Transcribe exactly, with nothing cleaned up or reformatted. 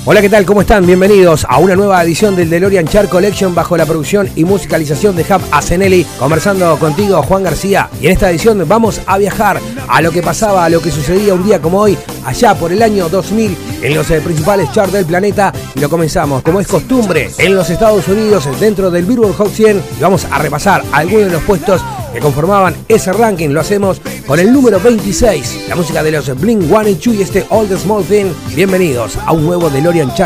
Hola, ¿qué tal? ¿Cómo están? Bienvenidos a una nueva edición del DeLorean Chart Collection bajo la producción y musicalización de Hub Asenelli. Conversando contigo, Juan García. Y en esta edición vamos a viajar a lo que pasaba, a lo que sucedía un día como hoy, allá por el año dos mil, en los eh, principales charts del planeta. Y lo comenzamos, como es costumbre, en los Estados Unidos, dentro del Billboard Hot cien. Y vamos a repasar algunos de los puestos que conformaban ese ranking. Lo hacemos con el número veintiséis, la música de los Blink ciento ochenta y dos y este All the Small Thing. Bienvenidos a un nuevo DeLorean Chart